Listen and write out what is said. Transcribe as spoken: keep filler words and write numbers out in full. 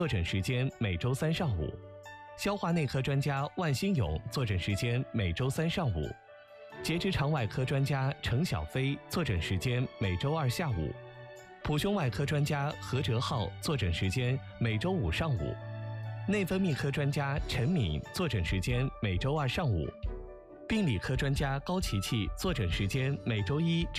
坐诊时间每周三上午；消化内科专家万新勇坐诊时间每周三上午；结直肠外科专家程小飞坐诊时间每周二下午；普胸外科专家何哲浩坐诊时间每周五上午；内分泌科专家陈敏坐诊时间每周二上午；病理科专家高琪琪坐诊时间每周一至